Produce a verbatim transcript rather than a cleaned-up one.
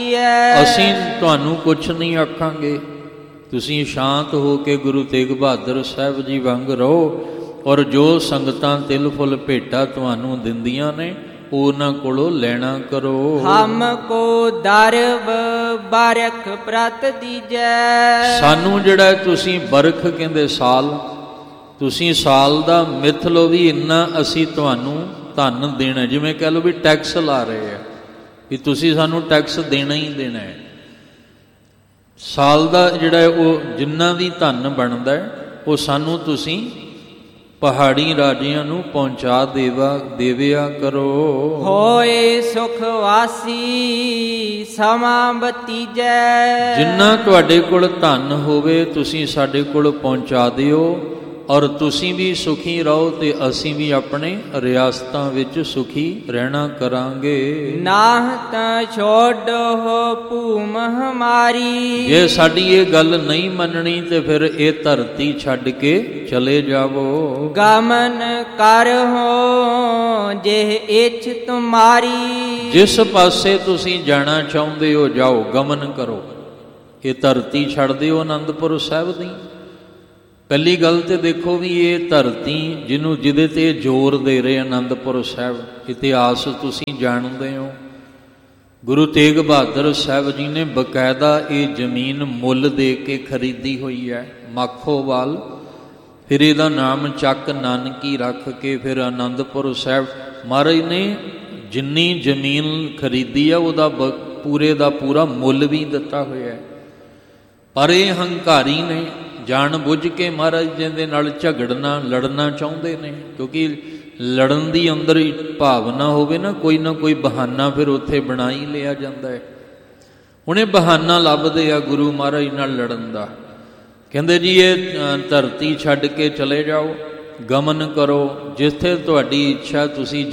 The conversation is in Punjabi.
ਦੀਐ। ਅਸੀਂ ਤੁਹਾਨੂੰ ਕੁਛ ਨਹੀਂ ਆਖਾਂਗੇ, ਤੁਸੀਂ ਸ਼ਾਂਤ ਹੋ ਕੇ ਗੁਰੂ ਤੇਗ ਬਹਾਦਰ ਸਾਹਿਬ ਜੀ ਵਾਂਗ ਰਹੋ, ਔਰ ਜੋ ਸੰਗਤਾਂ ਤਿਲ ਫੁੱਲ ਭੇਟਾ ਤੁਹਾਨੂੰ ਦਿੰਦੀਆਂ ਨੇ ਉਹਨਾਂ ਕੋਲੋਂ ਲੈਣਾ ਕਰੋ। ਹਮ ਕੋ ਦਰਬ ਬਰਖ ਪ੍ਰਤ ਦੀਜੈ। ਸਾਨੂੰ ਜਿਹੜਾ ਤੁਸੀਂ ਬਰਖ ਕਹਿੰਦੇ ਸਾਲ, ਤੁਸੀਂ ਸਾਲ ਦਾ ਮਿਥ ਲਓ ਵੀ ਇੰਨਾ ਅਸੀਂ ਤੁਹਾਨੂੰ ਧਨ ਦੇਣਾ, ਜਿਵੇਂ ਕਹਿ ਲਓ ਵੀ ਟੈਕਸ ਲਾ ਰਹੇ ਆ ਵੀ ਤੁਸੀਂ ਸਾਨੂੰ ਟੈਕਸ ਦੇਣਾ ਹੀ ਦੇਣਾ ਹੈ। ਸਾਲ ਦਾ ਜਿਹੜਾ ਉਹ ਜਿੰਨਾ ਵੀ ਧਨ ਬਣਦਾ ਉਹ ਸਾਨੂੰ ਤੁਸੀਂ ਪਹਾੜੀ ਰਾਜਿਆਂ ਨੂੰ ਪਹੁੰਚਾ ਦੇਵਾ ਦੇਵਿਆ ਕਰੋ। ਹੋਏ ਸੁਖ ਵਾਸੀ ਸਮਾਂ ਬਤੀਜੈ। ਜਿੰਨਾ ਤੁਹਾਡੇ ਕੋਲ ਧਨ ਹੋਵੇ ਤੁਸੀਂ ਸਾਡੇ ਕੋਲ ਪਹੁੰਚਾ ਦਿਓ, ਔਰ ਤੁਸੀਂ ਵੀ ਸੁਖੀ ਰਹੋ ਤੇ ਅਸੀਂ ਵੀ ਆਪਣੇ ਰਿਆਸਤਾਂ ਵਿੱਚ ਸੁਖੀ ਰਹਿਣਾ ਕਰਾਂਗੇ। ਨਾਹ ਤਾਂ ਛੋੜੋ ਭੂਮ ਹਮਾਰੀ। ਜੇ ਸਾਡੀ ਇਹ ਗੱਲ ਨਹੀਂ ਮੰਨਣੀ ਤੇ ਫਿਰ ਇਹ ਧਰਤੀ ਛੱਡ ਕੇ ਚਲੇ ਜਾਵੋ। ਗਮਨ ਕਰਹੁ ਜਿਹ ਇੱਛ ਤੁਮਾਰੀ। ਜਿਸ ਪਾਸੇ ਤੁਸੀਂ ਜਾਣਾ ਚਾਹੁੰਦੇ ਹੋ ਜਾਓ, ਗਮਨ ਕਰੋ। ਇਹ ਧਰਤੀ ਛੱਡ ਦਿਓ ਅਨੰਦਪੁਰ ਸਾਹਿਬ ਦੀ। ਪਹਿਲੀ ਗੱਲ ਤੇ ਦੇਖੋ ਵੀ ਇਹ ਧਰਤੀ ਜਿਹਨੂੰ ਜਿਹਦੇ ਤੇ ਜ਼ੋਰ ਦੇ ਰਹੇ ਅਨੰਦਪੁਰ ਸਾਹਿਬ, ਇਤਿਹਾਸ ਤੁਸੀਂ ਜਾਣਦੇ ਹੋ। ਗੁਰੂ ਤੇਗ ਬਹਾਦਰ ਸਾਹਿਬ ਜੀ ਨੇ ਬਕਾਇਦਾ ਇਹ ਜ਼ਮੀਨ ਮੁੱਲ ਦੇ ਕੇ ਖਰੀਦੀ ਹੋਈ ਹੈ, ਮਾਖੋਵਾਲ। ਫਿਰ ਇਹਦਾ ਨਾਮ ਚੱਕ ਨਾਨਕੀ ਰੱਖ ਕੇ ਫਿਰ ਅਨੰਦਪੁਰ ਸਾਹਿਬ ਮਹਾਰਾਜ ਨੇ ਜਿੰਨੀ ਜ਼ਮੀਨ ਖਰੀਦੀ ਆ ਉਹਦਾ ਬ ਪੂਰੇ ਦਾ ਪੂਰਾ ਮੁੱਲ ਵੀ ਦਿੱਤਾ ਹੋਇਆ ਹੈ। ਪਰ ਇਹ ਹੰਕਾਰੀ ਨੇ, ਜਾਣ ਬੁੱਝ ਕੇ ਮਹਾਰਾਜ ਜੀ ਦੇ ਨਾਲ ਝਗੜਨਾ ਲੜਨਾ ਚਾਹੁੰਦੇ ਨੇ, ਕਿਉਂਕਿ ਲੜਨ ਦੀ ਅੰਦਰ ਭਾਵਨਾ ਹੋਵੇ ਨਾ, ਕੋਈ ਨਾ ਕੋਈ ਬਹਾਨਾ ਫਿਰ ਉੱਥੇ ਬਣਾ ਹੀ ਲਿਆ ਜਾਂਦਾ ਹੈ। ਹੁਣ ਇਹ ਬਹਾਨਾ ਲੱਭਦੇ ਆ ਗੁਰੂ ਮਹਾਰਾਜ ਨਾਲ ਲੜਨ ਦਾ। ਕਹਿੰਦੇ ਜੀ ਇਹ ਧਰਤੀ ਛੱਡ ਕੇ ਚਲੇ ਜਾਓ, ਗਮਨ ਕਰੋ, ਜਿੱਥੇ ਤੁਹਾਡੀ ਇੱਛਾ ਤੁਸੀਂ